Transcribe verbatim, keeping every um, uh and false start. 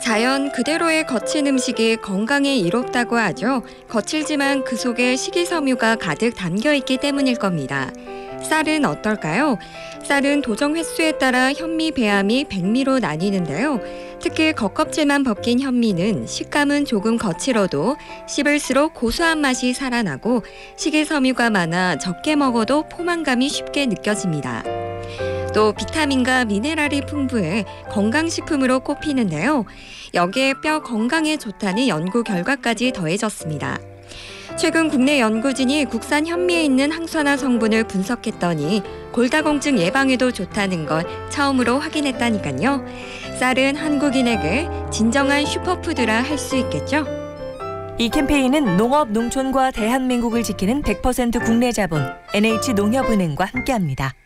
자연 그대로의 거친 음식이 건강에 이롭다고 하죠. 거칠지만 그 속에 식이섬유가 가득 담겨 있기 때문일 겁니다. 쌀은 어떨까요? 쌀은 도정 횟수에 따라 현미, 배합이 백미로 나뉘는데요. 특히 겉껍질만 벗긴 현미는 식감은 조금 거칠어도 씹을수록 고소한 맛이 살아나고 식이섬유가 많아 적게 먹어도 포만감이 쉽게 느껴집니다. 또 비타민과 미네랄이 풍부해 건강식품으로 꼽히는데요. 여기에 뼈 건강에 좋다는 연구 결과까지 더해졌습니다. 최근 국내 연구진이 국산 현미에 있는 항산화 성분을 분석했더니 골다공증 예방에도 좋다는 걸 처음으로 확인했다니까요. 쌀은 한국인에게 진정한 슈퍼푸드라 할 수 있겠죠? 이 캠페인은 농업, 농촌과 대한민국을 지키는 백 퍼센트 국내 자본 엔에이치농협은행과 함께합니다.